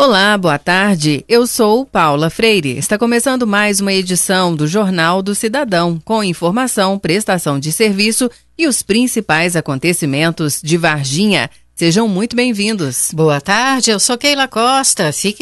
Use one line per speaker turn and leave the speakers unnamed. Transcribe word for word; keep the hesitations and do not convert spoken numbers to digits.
Olá, boa tarde. Eu sou Paula Freire. Está começando mais uma edição do Jornal do Cidadão, com informação, prestação de serviço e os principais acontecimentos de Varginha. Sejam muito bem-vindos.
Boa tarde, eu sou Keila Costa. Fique